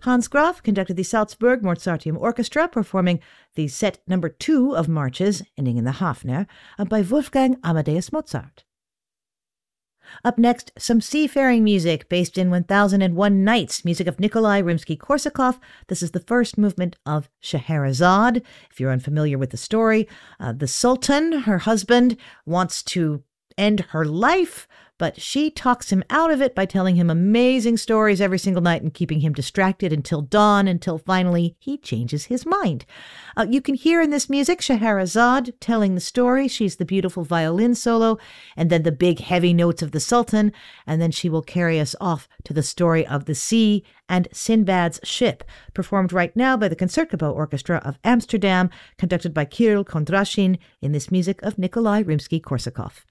Hans Graf conducted the Salzburg Mozarteum Orchestra, performing the set number 2 of marches, ending in the Hafner, by Wolfgang Amadeus Mozart. Up next, some seafaring music based in 1001 Nights, music of Nikolai Rimsky-Korsakov. This is the first movement of Scheherazade. If you're unfamiliar with the story, the Sultan, her husband, wants to end her life, but she talks him out of it by telling him amazing stories every single night and keeping him distracted until dawn, until finally he changes his mind. You can hear in this music Scheherazade telling the story. She's the beautiful violin solo, and then the big heavy notes of the Sultan, and then she will carry us off to the story of the sea and Sinbad's ship, performed right now by the Concertgebouw Orchestra of Amsterdam, conducted by Kirill Kondrashin in this music of Nikolai Rimsky-Korsakov.